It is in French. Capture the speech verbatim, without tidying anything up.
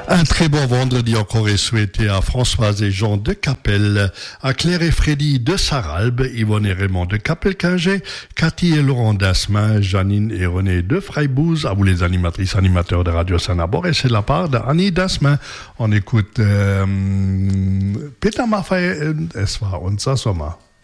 Un très bon vendredi encore et souhaité à Françoise et Jean de Capelle, à Claire et Freddy de Saralbe, Yvonne et Raymond de Capelle-Quingé, Cathy et Laurent d'Asmin, Janine et René de Freibouz, à vous les animatrices, animateurs de Radio Sanabor, et c'est de la part d'Annie d'Asmin. On écoute euh, Peter Maffay, es war unser Sommer.